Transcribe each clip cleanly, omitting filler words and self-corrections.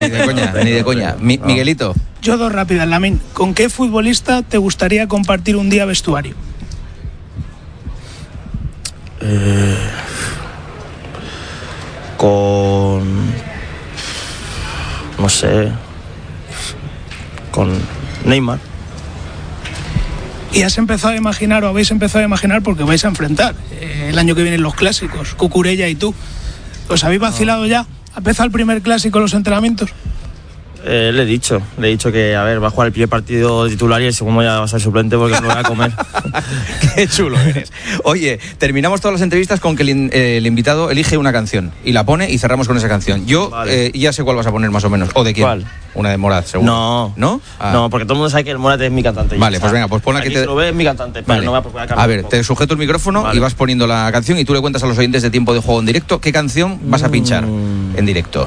Ni de coña. Miguelito. Yo dos rápidas, Lamine. ¿Con qué futbolista te gustaría compartir un día vestuario? No sé. Con Neymar. ¿Y has empezado a imaginar, o habéis empezado a imaginar, porque vais a enfrentar el año que viene los clásicos, Cucurella y tú? ¿Os habéis vacilado ya? ¿Ha empezado el primer clásico en los entrenamientos? Le he dicho que, a ver, va a jugar el primer partido titular y el segundo ya va a ser suplente porque me lo voy a comer. Qué chulo eres. Oye, terminamos todas las entrevistas con que el invitado elige una canción y la pone y cerramos con esa canción. Yo ya sé cuál vas a poner más o menos. ¿O de quién? ¿Cuál? Una de Morat, seguro. ¿No? No, porque todo el mundo sabe que el Morat es mi cantante. Vale, pues venga, pues pon la que te... lo ve, es mi cantante, pero no voy a procurar cambiar. A ver, te sujeto el micrófono y vas poniendo la canción y tú le cuentas a los oyentes de Tiempo de Juego en directo qué canción vas a pinchar en directo.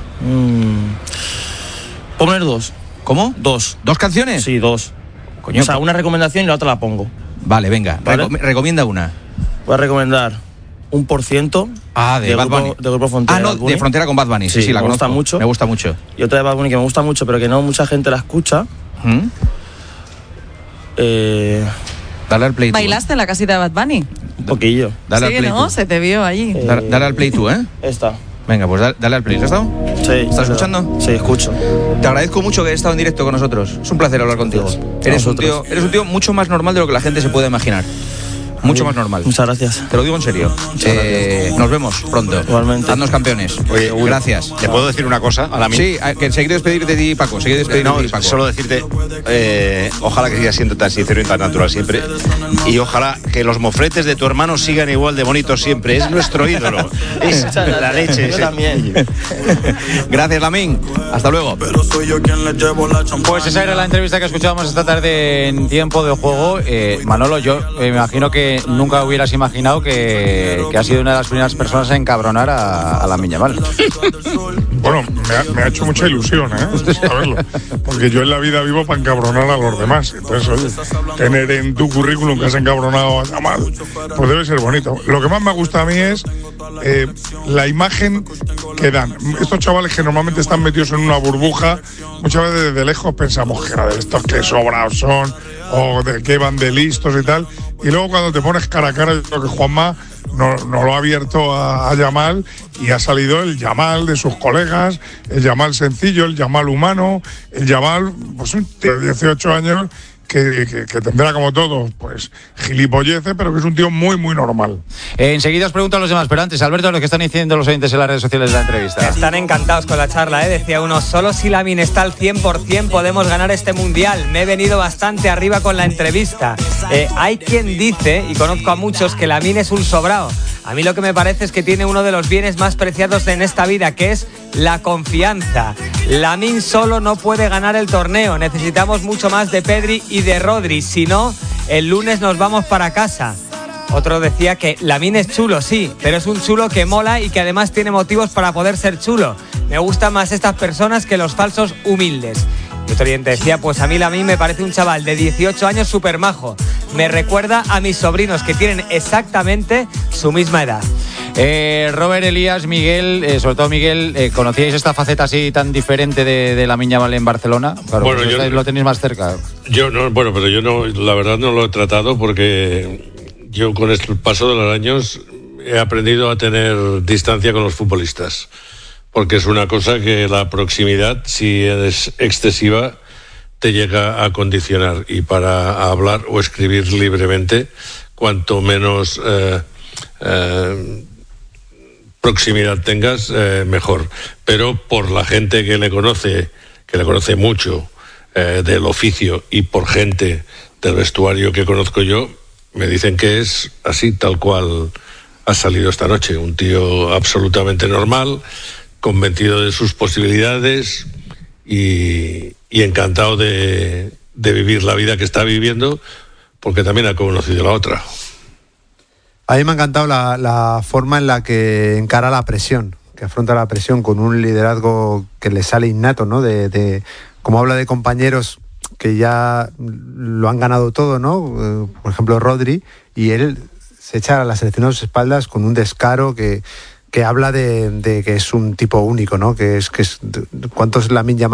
Poner dos. ¿Cómo? Dos. ¿Dos canciones? Sí, dos. Coño, o sea, una recomendación y la otra la pongo. Vale, venga. ¿Vale? Recomienda una. Voy a recomendar 1%. De Bad Bunny. De Grupo Frontera. De Frontera con Bad Bunny. Sí, la conozco. Mucho. Me gusta mucho. Y otra de Bad Bunny que me gusta mucho, pero que no mucha gente la escucha. Dale al play. ¿Bailaste en la casita de Bad Bunny? Un poquillo. Dale al play. ¿No? Se te vio allí. Dale al play tú, ¿eh? Esta. Venga, pues dale al play. ¿Has estado? Sí. ¿Estás escuchando? Sí, escucho. Te agradezco mucho que hayas estado en directo con nosotros. Es un placer hablar contigo. Eres un tío mucho más normal de lo que la gente se puede imaginar. Mucho más normal. Muchas gracias. Te lo digo en serio. Nos vemos pronto. Igualmente. Haznos campeones. Oye, gracias. ¿Te puedo decir una cosa a la mía? Sí, que seguiré despedirte de ti, Paco. Solo decirte, ojalá que sigas siendo tan sincero y tan natural siempre. Y ojalá que los mofletes de tu hermano sigan igual de bonitos siempre. Es nuestro ídolo. Es la leche. Yo también. Gracias, Lamine. Hasta luego. Pues esa era la entrevista que escuchábamos esta tarde en Tiempo de Juego. Manolo, yo me imagino que nunca hubieras imaginado que has sido una de las primeras personas a encabronar a Lamine Yamal. Bueno, me ha hecho mucha ilusión, saberlo. Porque yo en la vida vivo para encabronar a los demás. Entonces, oye, tener en tu currículum que has encabronado a Yamal, pues debe ser bonito. Lo que más me gusta a mí es la imagen que dan. Estos chavales que normalmente están metidos en una burbuja, muchas veces desde lejos pensamos que de estos que sobrados son, o de que van de listos y tal. Y luego cuando te pones cara a cara, yo creo que Juanma nos lo ha abierto a Yamal y ha salido el Yamal de sus colegas, el Yamal sencillo, el Yamal humano, el Yamal, pues un tío de 18 años que tendrá como todos, pues gilipolleces, pero que es un tío muy, muy normal. Enseguida os pregunto a los demás, pero antes, Alberto, lo que están diciendo los oyentes en las redes sociales de la entrevista. Están encantados con la charla, decía uno, solo si Lamine está al 100% podemos ganar este mundial. Me he venido bastante arriba con la entrevista. Hay quien dice, y conozco a muchos, que Lamine es un sobrao. A mí lo que me parece es que tiene uno de los bienes más preciados en esta vida, que es la confianza. Lamine solo no puede ganar el torneo. Necesitamos mucho más de Pedri y de Rodri. Si no, el lunes nos vamos para casa. Otro decía que Lamine es chulo, sí, pero es un chulo que mola y que además tiene motivos para poder ser chulo. Me gustan más estas personas que los falsos humildes. Y otro oyente decía, pues a mí Lamine me parece un chaval de 18 años súper majo. Me recuerda a mis sobrinos que tienen exactamente su misma edad. Robert, Elías, Miguel, sobre todo Miguel, ¿conocíais esta faceta así tan diferente de Lamine Yamal en Barcelona? Claro, bueno, pues lo tenéis más cerca. Yo no, pero yo no, la verdad no lo he tratado porque yo con el paso de los años he aprendido a tener distancia con los futbolistas. Porque es una cosa que la proximidad, si es excesiva, te llega a condicionar. Y para hablar o escribir libremente, cuanto menos proximidad tengas, mejor. Pero por la gente que le conoce mucho del oficio, y por gente del vestuario que conozco yo, me dicen que es así, tal cual ha salido esta noche. Un tío absolutamente normal, convencido de sus posibilidades y encantado de vivir la vida que está viviendo, porque también ha conocido la otra. A mí me ha encantado la forma en la que encara la presión, que afronta la presión con un liderazgo que le sale innato, ¿no? De como habla de compañeros que ya lo han ganado todo, ¿no? Por ejemplo, Rodri, y él se echa a la selección a sus espaldas con un descaro que que habla de que es un tipo único, ¿no? Que es ¿cuántos Lamine Yamal